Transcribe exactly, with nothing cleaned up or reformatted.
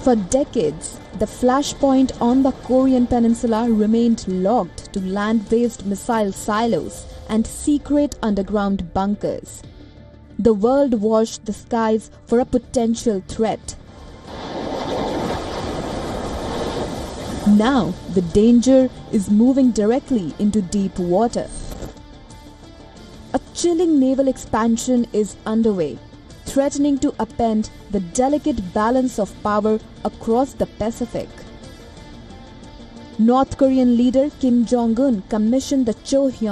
For decades, the flashpoint on the Korean peninsula remained locked to land-based missile silos and secret underground bunkers. The world watched the skies for a potential threat. Now, the danger is moving directly into deep water. A chilling naval expansion is underway, threatening to upend the delicate balance of power across the Pacific. North Korean leader Kim Jong-un commissioned the Chohyun